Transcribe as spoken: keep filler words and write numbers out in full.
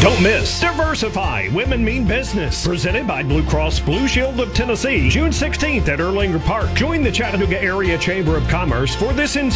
Don't miss Diversify Women Mean Business, presented by Blue Cross Blue Shield of Tennessee, June sixteenth at Erlanger Park. Join the Chattanooga Area Chamber of Commerce for this